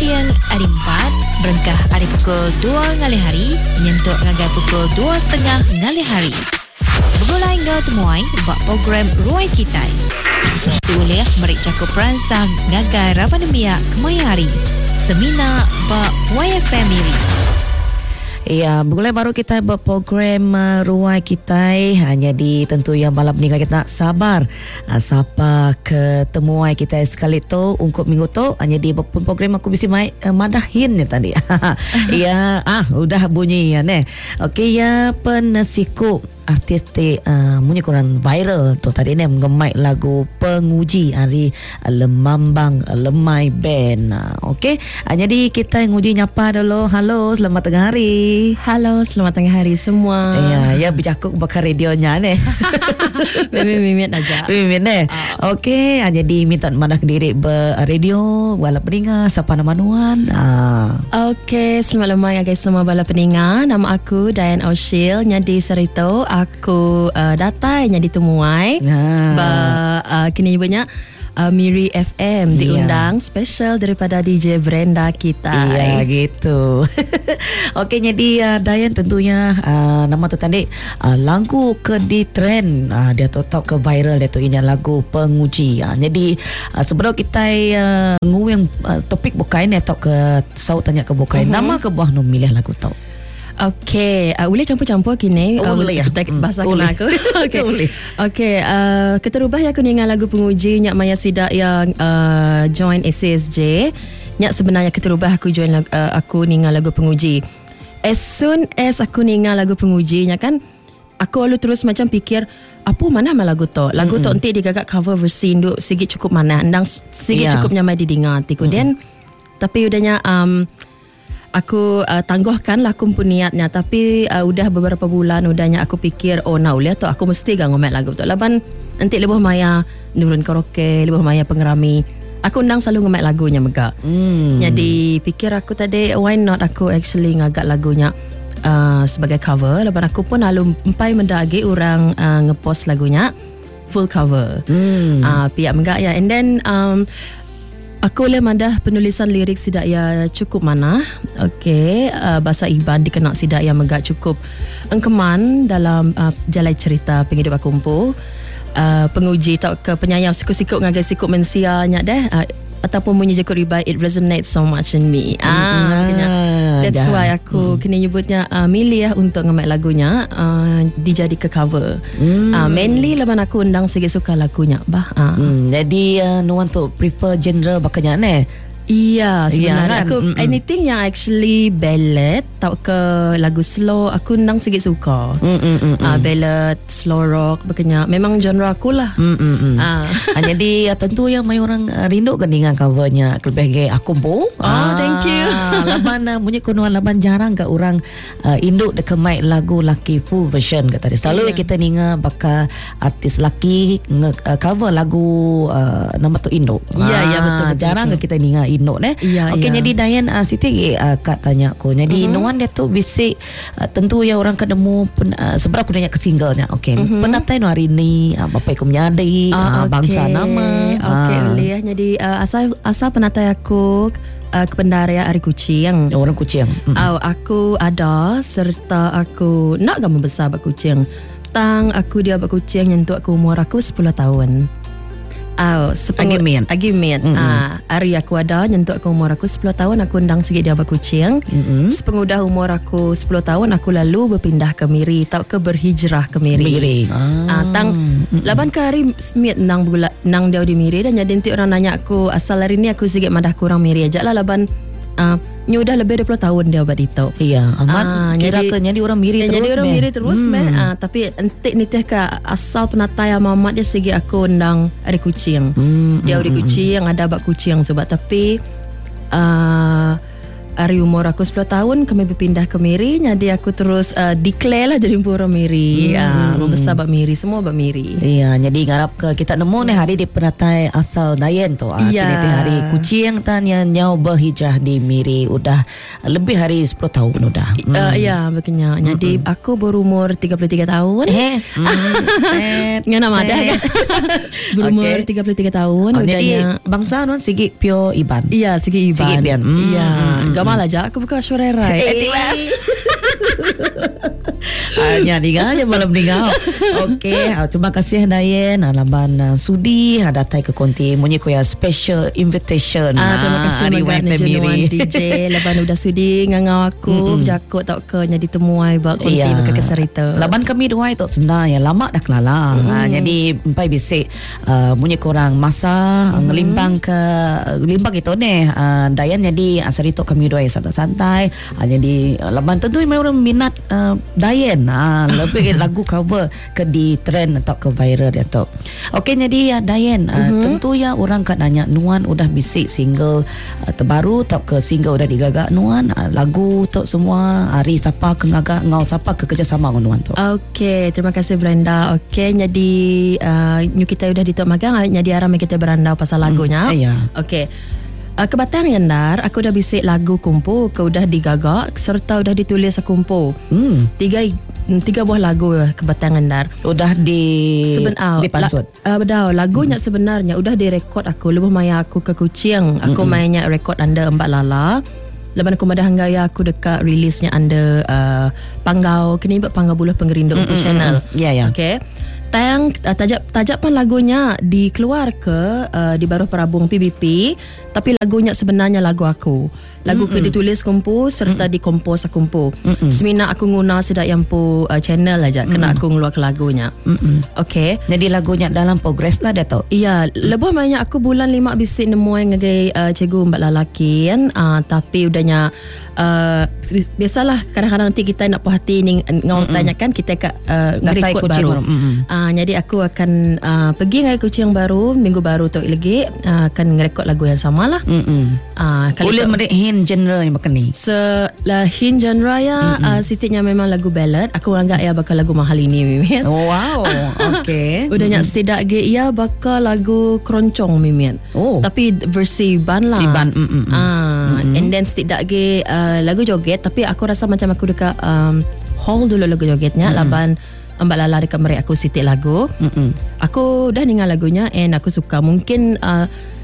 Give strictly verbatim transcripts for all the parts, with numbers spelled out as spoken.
yang hari empat berengkah hari pukul dua ngalih hari nyentuk ngagai pukul dua setengah ngalih hari. Bergulai ngau temuai buat program Ruai Kitai. Boleh merik cakup peransang ngagai Ramademia Kemaya Hari. Seminar buat Y F M Miri. Ya, mulai baru kita berprogram uh, Ruai Kitai. Hanya di tentu yang malam ni kita nak sabar uh, sapa ketemuai kita sekali tu untuk minggu tu. Hanya di program aku mesti mai uh, madahin ni tadi. Ya, ah udah bunyi ya ne. Okey ya, penasiku artis te uh, punya kurang viral tu tadi ni mengemai lagu Penguji hari uh, Lemambang uh, Lemai Band. Uh, Okey, uh, jadi kita nguji nyapa dulu. Halo, selamat tengah hari. Halo, selamat tengah hari semua. Ya, ya bercakap bakal radionya ni. Mimit-mimit aja. Mimit ni. Uh. Okey, uh, jadi minta mana diri ber radio wala peninga siapa nama nuan. Uh. Okey, selamat lemai guys semua bala peninga. Nama aku Diane O'Sheel nyadi Serito. Aku uh, datai nyadi temuai. Ah. Ba uh, kini banyak uh, Miri F M diundang yeah. Special daripada D J Brenda kita. Iya gitu. Okey, jadi uh, Diane tentunya uh, nama tu tadi uh, lagu ke di trend uh, dia tu top ke viral dia tu ini lagu Penguji. Uh, jadi uh, sebelum kita uh, nguang uh, topik bukain atau ke sau tanya ke bukain uh-huh. Nama ke buah nu milih lagu tau. Okey, uh, boleh campur-campur kini. Oh, uh, boleh ya. Kita bahasa kena aku. Okey. Boleh. Okey, uh, keterubah ya aku ningan lagu Penguji nyak Maya Sidak yang uh, join A C S J. Nyak sebenarnya keterubah aku join uh, aku ningan lagu Penguji. As soon as aku ningan lagu Penguji nyak kan aku lalu terus macam fikir apa mana mah lagu tu. Lagu mm-hmm. tu nanti digagak cover versi induk sikit cukup mana. Ndang sikit yeah. cukup nyamai didengar tiku. Mm-hmm. Then tapi udahnya um aku uh, tangguhkan lah aku niatnya. Tapi uh, udah beberapa bulan udahnya aku fikir oh now lihat tu aku mesti gak ngomek lagu tu. Laban nanti lebih maya nurun karaoke, lebih maya pengerami. Aku undang selalu ngomek lagunya mega. Hmm. Jadi fikir aku tadi why not aku actually ngagak lagunya uh, sebagai cover. Laban aku pun lalu empai mendagi orang uh, ngepost lagunya full cover. Hmm. Uh, pihak mega ya. And then um, aku boleh mandah penulisan lirik sidak ya cukup mana. Okey, uh, bahasa Iban dikenak sidak ya megak cukup engkeman dalam uh, jalai cerita penghidup aku empu. Uh, penguji tau ke penyayang sikut-sikut ngagai sikut mensianya deh. Uh, ataupun bunyi je ribai it resonates so much in me. Ah, ah that's dah. Why aku hmm. kena nyebutnya uh, milih untuk ngemek lagunya uh, dijadi ke cover. Hmm. Uh, mainly laban aku undang sikit suka lagunya bah. Uh. Hmm, jadi uh, no one to prefer genre bakanya ne. Iya, sebenarnya kan? aku mm-mm. anything yang actually ballad tau ke lagu slow aku nang sikit suka. Ah uh, ballad, slow rock bakanya memang genre aku lah. Ah. Ah, jadi uh, tentu yang mai orang uh, rindu kan dengan covernya lebih aku bu. Oh, ah, thank you. Laban uh, bunyi kunuan laban jarang ke orang uh, induk dek mai lagu laki full version kata dia. Selalu yeah. kita ninga bakal artis laki nge, uh, cover lagu uh, nama tu induk. Iya, yeah, iya yeah, betul, betul. Jarang betul. ke kita ninga induk eh. Ya, Okey, ya. jadi Diane uh, Siti uh, Kak tanya aku. Jadi uh-huh. nuan dia tu bisik uh, tentu ya orang kedemu uh, sebab aku nanya ke singlenya. Okey. Uh-huh. Pernah tahu hari ni uh, bapa aku menyadi uh, uh, bangsa okay. nama. Okey, uh. boleh ya. Jadi uh, asal asal penatai aku uh, ke Pendaria Ari Kucing. Oh, orang Kucing. Mm-hmm. Uh, aku ada serta aku nak gambar besar bak Kucing. Tang aku dia bak Kucing nyentuh aku umur aku sepuluh tahun. Oh, Agimin Agimin mm-hmm. ah, hari aku ada nyentuh aku umur aku sepuluh tahun aku undang sikit dia berkucing. Mm-hmm. Sepengudah umur aku sepuluh tahun aku lalu berpindah ke Miri tau ke berhijrah ke Miri. Miri. Ah, ah tang mm-hmm. laban ke hari smit nang bula nang dia di Miri dan jadi nanti orang nanya aku asal hari ni aku sikit madah kurang Miri aja lah laban ah nyu dah lebih dua puluh tahun dia buat itu. Iya, amat ah, kira ke jadi orang Miri ya, terus. Jadi orang me. Miri terus hmm. meh. Ah, tapi entik ni teh ka asal penatai mamat dia segi aku undang Ari Kucing. Hmm, dia Ari hmm, Kucing hmm. ada bak Kucing sebab tapi uh, hari umur aku sepuluh tahun kami berpindah ke Miri. Jadi aku terus uh, declare lah jadi pura Miri. hmm. uh, Membesar bak Miri. Semua bak Miri. Iya, jadi ngarap ke kita nemu ni hari di penatai asal Dayen tu. Ah, Ya. kini hari kucing tan yang nyau berhijrah di Miri udah lebih hari sepuluh tahun udah. Hmm. Uh, ya, begini. Jadi aku berumur tiga puluh tiga tahun. Eh, mm, Yang nama ada kan? Berumur Okay. tiga puluh tiga tahun. Oh, jadi udahnya. bangsa non sigi pio Iban. Iya, segi Iban. Segi Iban. Hmm. Iya, gamal aja aku buka Shore Rai. Eh, hanya tinggal aja malam tinggal. Okey, ah, terima kasih Dayen alaman uh, sudi ah, datang ke konti munyi ko ya special invitation. Ah, terima kasih hari Magat Wan Najunuan Family. D J. Lepas udah sudi ngangau aku jakut tak ke jadi temuai bak konti Iya. buka keserita. Laban kami dua itu sebenarnya lama dah kelala. Mm. Ha, jadi empai bisik uh, munyi korang masa mm. ngelimbang ke ngelimbang itu ni uh, Dayan jadi asal itu kami dua santai-santai. Ha, jadi uh, laban tentu memang orang minat uh, Dayan. Ha, lebih lagu cover ke di trend atau ke viral dia tu. Okey, jadi ya Dayan uh, mm-hmm. tentu ya orang kat nanya Nuan udah bisik single uh, terbaru atau ke single udah digagak Nuan uh, lagu tu semua hari siapa ke ngagak ngau siapa ke kerjasama dengan Nuan tu. Okey, terima kasih Brenda. Okey, jadi uh, new kita udah ditok magang, jadi aram kita berandau pasal lagunya. Hmm, iya. Okey. Uh, kebatang Yandar, aku dah bisik lagu kumpu, ke udah digagak serta udah ditulis kumpu. Hmm. Tiga tiga buah lagu kebatang Yandar. Udah di Seben, uh, di pansut. La, uh, bedau, lagunya hmm. sebenarnya udah direkod aku. Lebih maya aku ke Kuching. Aku hmm. mainnya rekod anda Mbak Lala. Lepas aku madah hanggaya aku dekat rilisnya anda uh, Panggau. Kini buat Panggau Buluh Penggerindu mm, channel. Ya, ya. Okay. Tayang uh, tajak tajapan lagunya dikeluar ke uh, di Baru Perabung P B P, tapi lagunya sebenarnya lagu aku. Lagu mm-mm. ke ditulis kumpu serta mm-mm. dikompos aku kumpu. Mm-mm. Semina aku guna sedak yang pu uh, channel aja kena aku ngeluar ke lagunya. Mm-mm. Okay. Jadi lagunya dalam progress lah dia tau. Iya, lebih banyak aku bulan lima bisik nemu yang ngagai uh, cikgu Mbak Lalaki kan. Uh, tapi udahnya uh, biasalah kadang-kadang nanti kita nak puas hati ni ngau tanyakan kita kat uh, ngerekod baru. Uh, jadi aku akan uh, pergi ngai kucing baru minggu baru tu lagi uh, akan ngerekod lagu yang sama lah. Uh, boleh merehin genre yang berkeni. Selahin genre ya uh, sitiknya memang lagu ballad. Aku anggap ya bakal lagu mahal ini Mimin. Oh, wow. Okay. Udahnya setidak ge ia bakal lagu keroncong Mimin. Oh. Tapi versi Iban lah. Iban. Mm-mm. Ah, mm-hmm. And then setidak ge uh, lagu joget, tapi aku rasa macam aku dekat um, hall dulu lagu jogetnya. Mm-hmm. Laban Mbak Lala dekat mereka aku sitik lagu. Mm-mm. Aku dah dengar lagunya and aku suka. Mungkin uh,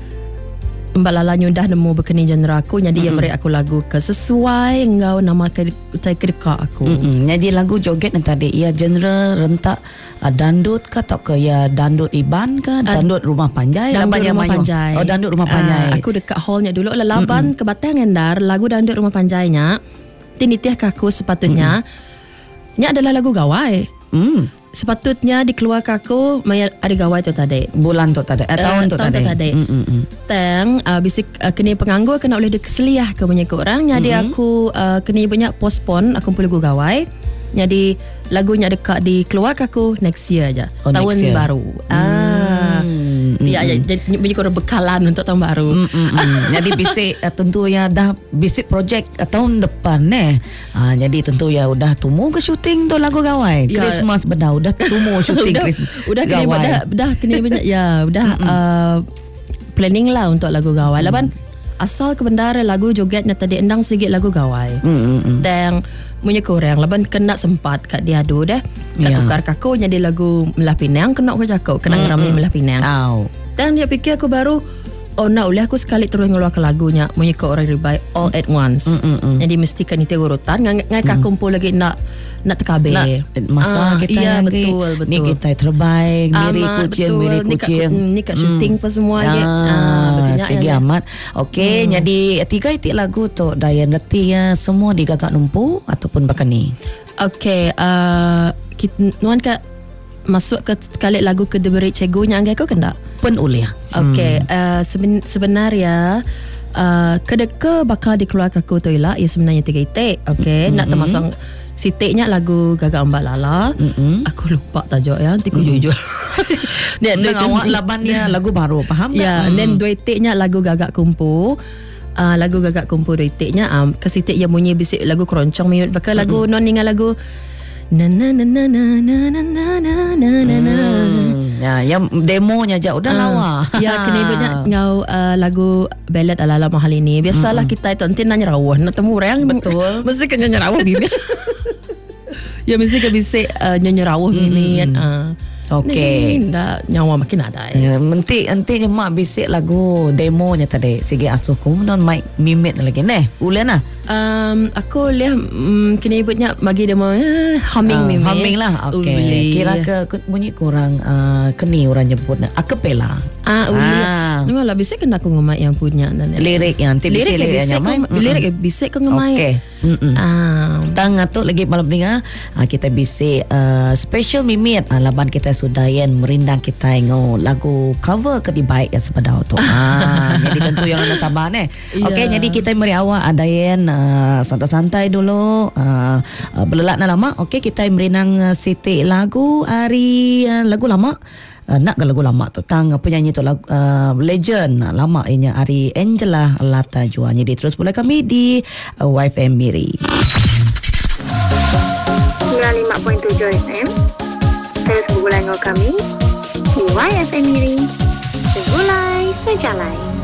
Mbak Lala dah nemu berkeni genre aku. Jadi mm-hmm. yang mereka aku lagu ke sesuai engkau nama ke, ke dekat aku. Mm-mm. Jadi lagu joget yang tadi ia genre rentak uh, dandut ke atau ke ya dandut Iban ke dandut uh, rumah panjai. Dandut rumah mayu. panjai. Oh, dandut rumah panjai. Uh, aku dekat hallnya dulu. Laban mm-hmm. kebatang Endar lagu dandut rumah panjainya tinitiah kaku sepatutnya mm-hmm. nya adalah lagu gawai. Hmm. Sepatutnya dikeluarkan aku maya ada gawai tu tadi. Bulan tu tadi. Eh, tahun tu uh, tahun tadi. Tu tadi. Mm-mm. Tang uh, bisik uh, kena penganggur kena oleh keseliah ke banyak orang. Jadi mm-hmm. aku uh, kena banyak postpone aku perlu gawai. Jadi lagunya dekat dikeluarkan aku next year aja. Oh, tahun year. baru. Ah. Mm, ya, ya, jadi banyak orang bekalan untuk tahun baru. Mm, mm, mm. Jadi bisik uh, tentu ya dah bisik projek uh, tahun depan eh. Uh, jadi tentu ya udah tumu ke syuting tu lagu gawai. Ya. Christmas bedah udah tumu syuting udah, Christmas. Udah kena gawai. dah dah kena banyak ya, udah uh, planning lah untuk lagu gawai. Mm. Laban asal kebendara lagu jogetnya tadi endang sikit lagu gawai. Mm, mm, mm. Punya korang laban kena sempat kat diadu dah kat yeah. tukar kaku jadi lagu Melah Pinang kena aku cakap kena mm-hmm. ngeramai Melah Pinang. Oh. Dan dia fikir aku baru oh nak boleh aku sekali terus ngeluar ke lagunya punya ke orang ribai all at once. Mm-mm. Jadi mesti kan itu urutan ngai ngai mm. kumpul lagi nak nak tekabe. Masa ah, kita iya, yang betul, betul. Ni kita terbaik, miri Ama, kucing, betul. miri Ni kat, kucing. Ni kat syuting mm. pas semua ah, ah, segi ya, amat. Okey, mm. jadi tiga itik lagu tu Dayan reti ya semua digagak numpu ataupun bakani. Okey, uh, kita nuan kat masuk ke sekali lagu ke deberi cegunya anggai kau kena? Pen uliah. Okey, hmm. uh, seben, sebenarnya uh, kedeka bakal dikeluarkan aku tu ialah ia sebenarnya tiga itik. Okey, mm-hmm. nak termasuk sitiknya lagu Gagak Mbak Lala. Mm-hmm. Aku lupa tajuk ya, nanti aku mm-hmm. jujur. Dia awak labannya lagu baru, faham tak? Ya, yeah, mm. then dua itiknya lagu Gagak Kumpu. uh, lagu gagak kumpul itiknya um, kesitik yang bunyi bisik lagu keroncong miut bakal lagu non dengan lagu na na na na na na na na na na na. Ya, yang demonya je udah Ah, lawa. Ya, kena ibunya ngau uh, lagu ballad ala-ala mahal ini. Biasalah mm-hmm. kita itu nanti nanya rawah, nak temu orang betul. Mesti kena nanya rawah bibi. Ya mesti ke bisik uh, nyanyi rawah bibi kan. Uh. Okey. Dah nyawa makin ada. Ya, nanti nanti mak bisik lagu demonya tadi. Sige asuhku non mic mimit lagi neh. Ulen lah. Um, aku lihat um, kena ibunya bagi demo uh, humming uh, mimik. Humming lah. Okey. Kira ke bunyi kurang uh, keni orang nyebutnya. Akapela. Ah, uli. Ah. Nggak lah bisik kena aku ngemak yang punya dan lirik yang nanti bisik lirik yang nyamai. Lirik bisik aku ngemak. Okey. Ah. Tang atuk lagi malam ni ah kita bisik uh, special mimit ah, laban kita sudah yang merindang kita ngo lagu cover ke di baik ya sepada tu. Ah, jadi tentu yang anda sabar ni. Okey, jadi kita meri awak ada yang uh, santai-santai dulu. Uh, uh, belelak nak lama. Okey, kita merindang uh, sitik lagu hari uh, lagu lama. Uh, nak ke lagu lama tu tang penyanyi tu lagu, uh, legend uh, lama ini Ari Angela Lata Jua. Jadi terus boleh kami di uh, Y F M Miri sembilan puluh lima perpuluhan tujuh F M. Terus bergulai dengan kami di Y F M Miri. Segulai sejalai.